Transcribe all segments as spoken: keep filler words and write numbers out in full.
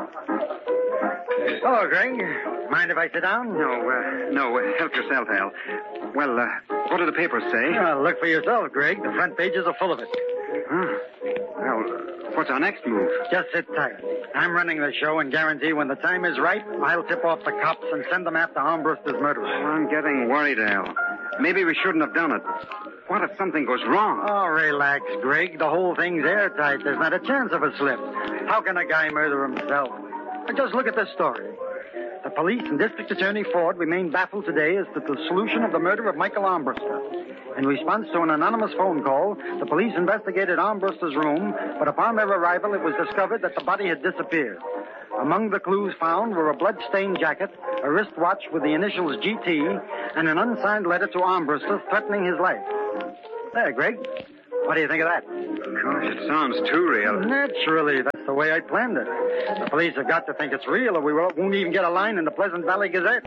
Hello, Greg. Mind if I sit down? No, uh, no. Uh, help yourself, Al. Well, uh, what do the papers say? Well, look for yourself, Greg. The front pages are full of it. Huh. Well, what's our next move? Just sit tight. I'm running the show and guarantee when the time is right, I'll tip off the cops and send them after Armbruster's murderer. Well, I'm getting worried, Al. Maybe we shouldn't have done it. What if something goes wrong? Oh, relax, Greg. The whole thing's airtight. There's not a chance of a slip. How can a guy murder himself? Just look at this story. The police and District Attorney Ford remain baffled today as to the solution of the murder of Michael Armbruster. In response to an anonymous phone call, the police investigated Armbruster's room, but upon their arrival, it was discovered that the body had disappeared. Among the clues found were a blood-stained jacket, a wristwatch with the initials G T, and an unsigned letter to Armbruster threatening his life. There, Greg. What do you think of that? Gosh, it sounds too real. Naturally. That's the way I planned it. The police have got to think it's real, or we won't even get a line in the Pleasant Valley Gazette.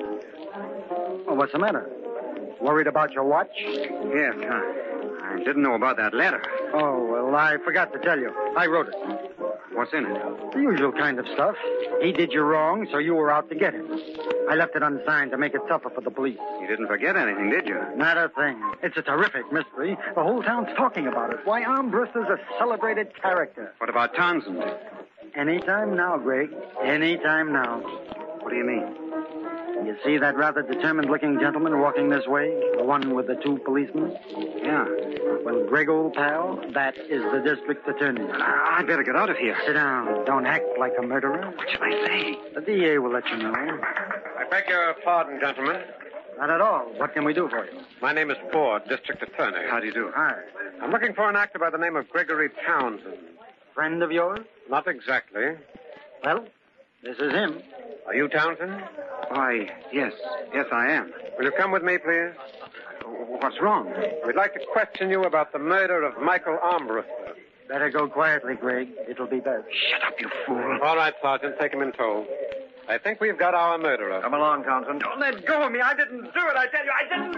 Well, what's the matter? Worried about your watch? Yes, I, I didn't know about that letter. Oh, well, I forgot to tell you. I wrote it. What's in it? The usual kind of stuff. He did you wrong, so you were out to get him. I left it unsigned to make it tougher for the police. You didn't forget anything, did you? Not a thing. It's a terrific mystery. The whole town's talking about it. Why, Armbruster's a celebrated character. What about Townsend? Anytime now, Greg. Anytime now. What do you mean? You see that rather determined-looking gentleman walking this way? The one with the two policemen? Yeah. Well, Greg, old pal, that is the district attorney. I'd better get out of here. Sit down. Don't act like a murderer. What should I say? The D A will let you know. I beg your pardon, gentlemen. Not at all. What can we do for you? My name is Ford, district attorney. How do you do? Hi. I'm looking for an actor by the name of Gregory Townsend. Friend of yours? Not exactly. Well, this is him. Are you Townsend? Why, yes. Yes, I am. Will you come with me, please? What's wrong? We'd like to question you about the murder of Michael Armbruster. Better go quietly, Greg. It'll be best. Shut up, you fool. All right, Sergeant. Take him in tow. I think we've got our murderer. Come along, Townsend. Don't let go of me. I didn't do it. I tell you, I didn't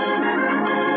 do it.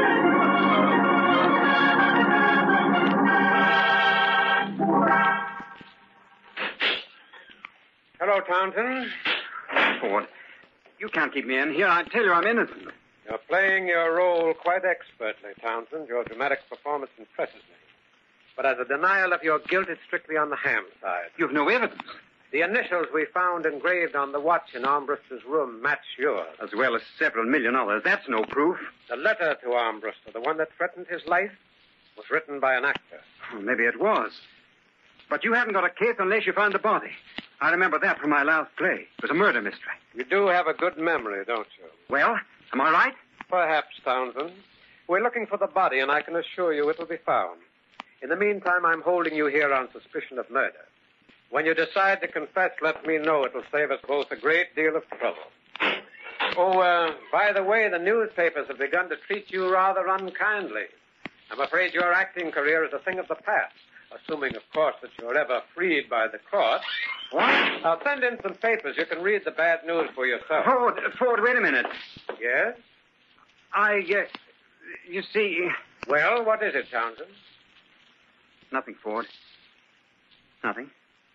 Hello, Townsend. Ford, you can't keep me in here. I tell you I'm innocent. You're playing your role quite expertly, Townsend. Your dramatic performance impresses me. But as a denial of your guilt, it's strictly on the ham side. You've no evidence. The initials we found engraved on the watch in Armbruster's room match yours. As well as several million others. That's no proof. The letter to Armbruster, the one that threatened his life, was written by an actor. Well, maybe it was. But you haven't got a case unless you found the body. I remember that from my last play. It was a murder mystery. You do have a good memory, don't you? Well, am I right? Perhaps, Townsend. We're looking for the body, and I can assure you it will be found. In the meantime, I'm holding you here on suspicion of murder. When you decide to confess, let me know. It'll save us both a great deal of trouble. Oh, uh, by the way, the newspapers have begun to treat you rather unkindly. I'm afraid your acting career is a thing of the past, assuming, of course, that you're ever freed by the court. What? I'll send in some papers. You can read the bad news for yourself. Ford, Ford, wait a minute. Yes? I, uh, you see... Well, what is it, Townsend? Nothing, Ford. Nothing.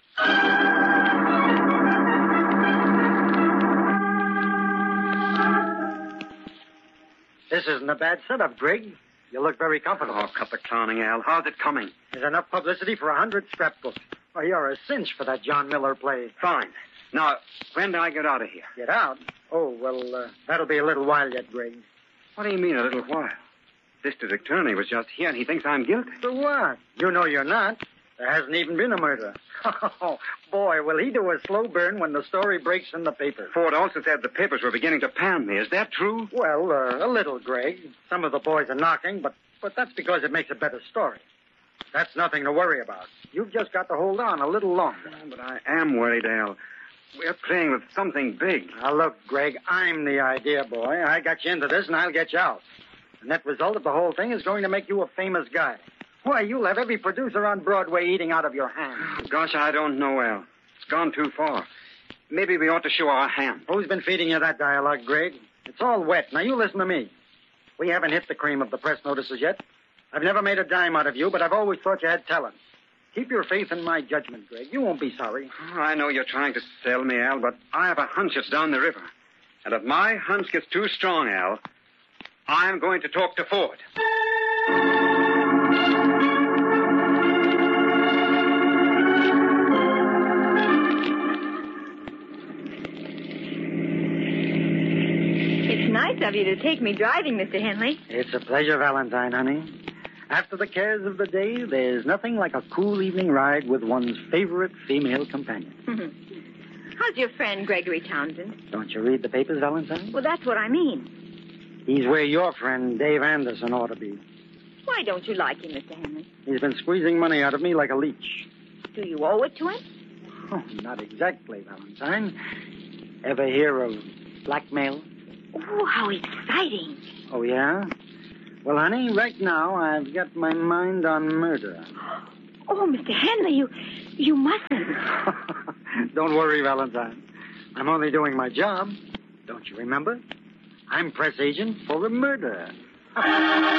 This isn't a bad setup, Greg. You look very comfortable. Oh, cut the clowning, Al. How's it coming? There's enough publicity for a hundred scrapbooks. Oh, you're a cinch for that John Miller play. Fine. Now, when do I get out of here? Get out? Oh, well, uh, that'll be a little while yet, Greg. What do you mean, a little while? District attorney was just here, and he thinks I'm guilty. So what? You know you're not. There hasn't even been a murder. Oh, boy, will he do a slow burn when the story breaks in the paper. Ford also said the papers were beginning to pan me. Is that true? Well, uh, a little, Greg. Some of the boys are knocking, but, but that's because it makes a better story. That's nothing to worry about. You've just got to hold on a little longer. But I am worried, Al. We're playing with something big. Now, look, Greg, I'm the idea boy. I got you into this, and I'll get you out. The net result of the whole thing is going to make you a famous guy. Why, you'll have every producer on Broadway eating out of your hand. Gosh, I don't know, Al. It's gone too far. Maybe we ought to show our hand. Who's been feeding you that dialogue, Greg? It's all wet. Now, you listen to me. We haven't hit the cream of the press notices yet. I've never made a dime out of you, but I've always thought you had talent. Keep your faith in my judgment, Greg. You won't be sorry. Oh, I know you're trying to sell me, Al, but I have a hunch it's down the river. And if my hunch gets too strong, Al, I'm going to talk to Ford. It's nice of you to take me driving, Mister Henley. It's a pleasure, Valentine, honey. After the cares of the day, there's nothing like a cool evening ride with one's favorite female companion. How's your friend, Gregory Townsend? Don't you read the papers, Valentine? Well, that's what I mean. He's where your friend Dave Anderson ought to be. Why don't you like him, Mister Henley? He's been squeezing money out of me like a leech. Do you owe it to him? Oh, not exactly, Valentine. Ever hear of blackmail? Oh, how exciting. Oh, yeah? Well, honey, right now I've got my mind on murder. Oh, Mister Henley, you you mustn't. Don't worry, Valentine. I'm only doing my job. Don't you remember? I'm press agent for a murder.